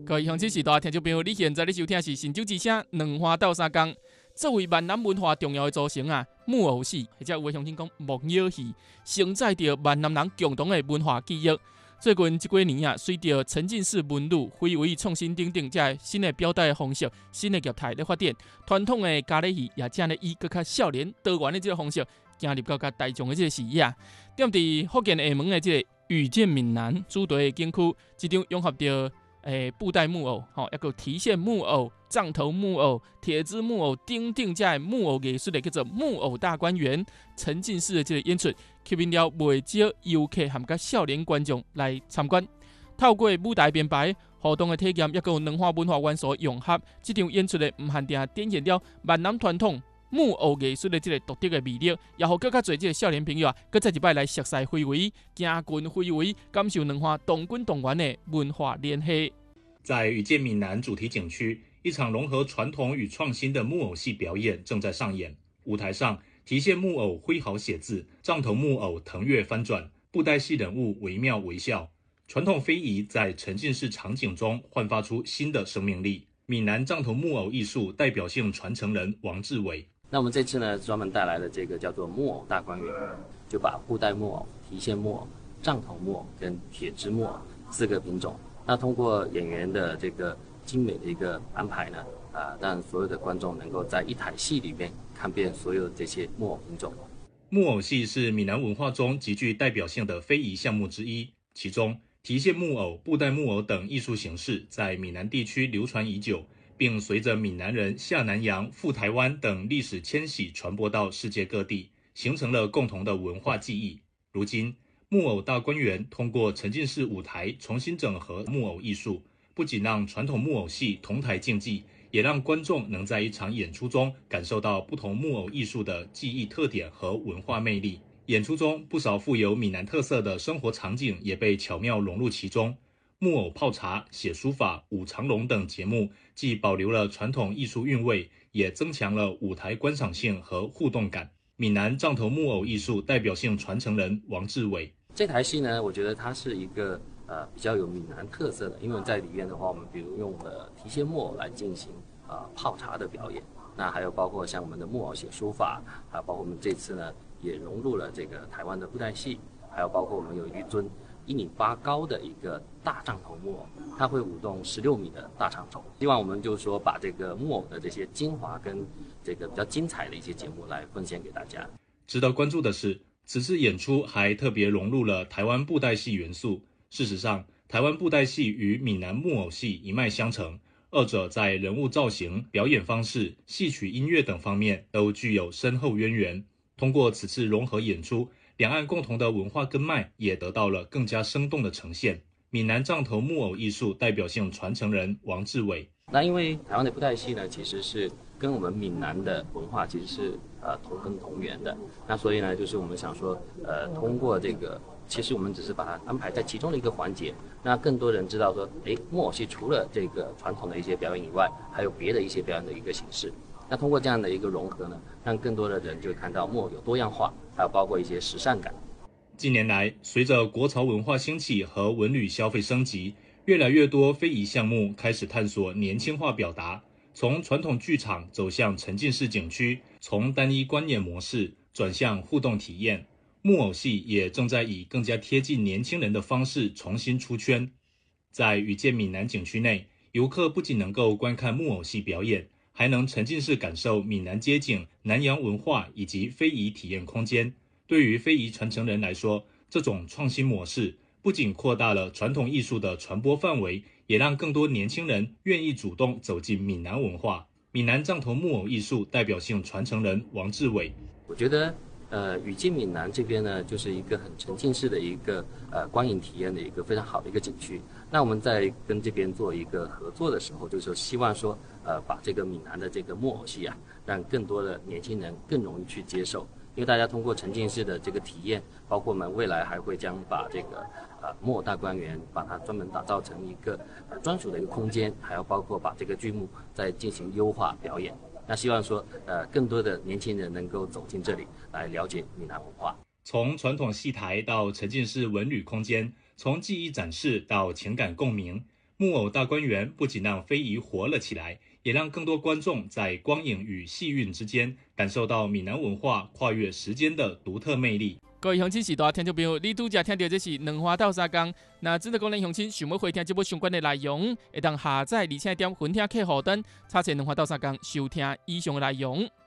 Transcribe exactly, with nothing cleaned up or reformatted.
各位乡亲时代听众朋友，你现在咧收听的是《神州之声》两花斗三江。作为闽南文化重要的组成啊，木偶戏或者有的乡亲讲木偶戏，承载着闽南人共同的文化记忆。最近这几年啊，随着沉浸式文旅、非遗创新等等，这新的表达方式、新的业态咧发展，传统的咖喱戏也正咧以更较少年多元的这个方式，进入到较大众的这个视野。踮伫福建厦门的这个遇见闽南主题的景区，这场融合着诶布袋木偶、吼，一个提线木偶、杖头木偶、铁枝木偶等等这个木偶艺术的叫做木偶大观园，沉浸式的这个演出，吸引了不少游客和甲少年观众来参观。透过舞台编排、互动的体验，也有两化文化元素融合，这场演出的唔限定展现了闽南传统木偶艺术的这个独特的魅力，也互更加侪这个少年朋友啊，搁再一摆来熟悉非遗、行群非遗，感受两化动滚动员的文化联系。 在遇见闽南主题景区，一场融合传统与创新的木偶戏表演正在上演。舞台上，提线木偶挥毫写字，杖头木偶腾跃翻转，布袋戏人物惟妙惟肖。传统非遗在沉浸式场景中焕发出新的生命力。闽南杖头木偶艺术代表性传承人王志伟。 那我们这次呢，专门带来的这个叫做木偶大观园，就把布袋木偶、提线木偶、杖头木偶跟铁枝木偶四个品种，那通过演员的这个精美的一个安排呢，啊，让所有的观众能够在一台戏里面看遍所有这些木偶品种。 木偶戏是闽南文化中极具代表性的非遗项目之一，其中提线木偶、布袋木偶等艺术形式在闽南地区流传已久，并随着闽南人下南洋、赴台湾等历史迁徙传播到世界各地，形成了共同的文化记忆。如今，木偶大观园通过沉浸式舞台重新整合木偶艺术，不仅让传统木偶戏同台竞技，也让观众能在一场演出中感受到不同木偶艺术的技艺特点和文化魅力。演出中，不少富有闽南特色的生活场景也被巧妙融入其中。木偶泡茶、写书法、舞长龙等节目，既保留了传统艺术韵味，也增强了舞台观赏性和互动感。闽南杖头木偶艺术代表性传承人王志伟。 这台戏呢，我觉得它是一个呃比较有闽南特色的，因为在里面的话，我们比如用了提线木偶来进行呃泡茶的表演，那还有包括像我们的木偶写书法，还有包括我们这次呢也融入了这个台湾的布袋戏，还有包括我们有一尊一米八高的一个大杖头木偶，它会舞动十六米的大长轴。希望我们就是说把这个木偶的这些精华跟这个比较精彩的一些节目来奉献给大家。 值得关注的是，此次演出还特别融入了台湾布袋戏元素。事实上，台湾布袋戏与闽南木偶戏一脉相承，二者在人物造型、表演方式、戏曲音乐等方面都具有深厚渊源。通过此次融合演出，两岸共同的文化根脉也得到了更加生动的呈现。闽南杖头木偶艺术代表性传承人王志伟。 那因为台湾的布袋戏呢，其实是跟我们闽南的文化其实是呃同根同源的。那所以呢，就是我们想说，呃，通过这个，其实我们只是把它安排在其中的一个环节，那更多人知道说，诶，木偶戏除了这个传统的一些表演以外，还有别的一些表演的一个形式。那通过这样的一个融合呢，让更多的人就看到木偶有多样化，还有包括一些时尚感。 近年来，随着国潮文化兴起和文旅消费升级，越来越多非遗项目开始探索年轻化表达，从传统剧场走向沉浸式景区，从单一观演模式转向互动体验。木偶戏也正在以更加贴近年轻人的方式重新出圈。在遇见闽南景区内，游客不仅能够观看木偶戏表演，还能沉浸式感受闽南街景、南洋文化以及非遗体验空间。对于非遗传承人来说，这种创新模式不仅扩大了传统艺术的传播范围，也让更多年轻人愿意主动走进闽南文化。闽南杖头木偶艺术代表性传承人王志伟。 我觉得呃，雨季闽南这边呢，就是一个很沉浸式的一个呃观影体验的一个非常好的一个景区。那我们在跟这边做一个合作的时候，就是说希望说，呃，把这个闽南的这个木偶戏啊，让更多的年轻人更容易去接受。因为大家通过沉浸式的这个体验，包括我们未来还会将把这个呃木偶大观园，把它专门打造成一个呃专属的一个空间，还要包括把这个剧目再进行优化表演。那希望说，呃，更多的年轻人能够走进这里来了解闽南文化。 从传统戏台到沉浸式文旅空间，从技艺展示到情感共鸣， 木偶大观园不仅让非遗活了起来，也让更多观众在光影与戏韵之间感受到闽南文化跨越时间的独特魅力。 各位乡亲时代听众朋友，你拄则听到这是两花斗相共。那真的讲咱乡亲想要回听这部相关的内容，会当下载而且点分听客户端查询两花斗相共收听以上的内容。